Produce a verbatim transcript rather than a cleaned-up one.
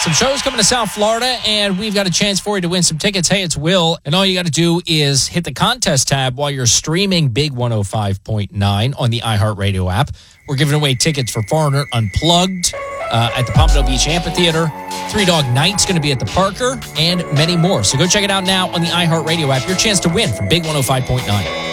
Some shows coming to South Florida, and we've got a chance for you to win some tickets. Hey, it's Will, and all you got to do is hit the contest tab while you're streaming Big one oh five point nine on the iHeartRadio app. We're giving away tickets for Foreigner Unplugged uh, at the Pompano Beach Amphitheater. Three Dog Night's going to be at the Parker, and many more. So go check it out now on the iHeartRadio app. Your chance to win from Big one oh five point nine.